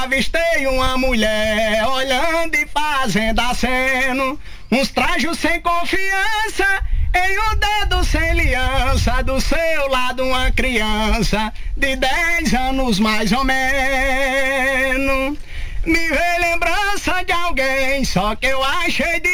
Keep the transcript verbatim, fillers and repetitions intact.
avistei uma mulher olhando e fazendo aceno, uns trajos sem confiança, em um dedo sem aliança, do seu lado uma criança de dez anos mais ou menos. Me veio lembrança de alguém, só que eu achei de